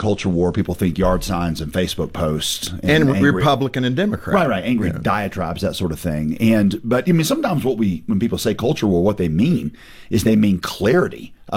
culture war, people think yard signs and Facebook posts and angry, Republican and Democrat. right, angry diatribes, that sort of thing. But I mean, sometimes when people say culture war, what they mean is they mean clarity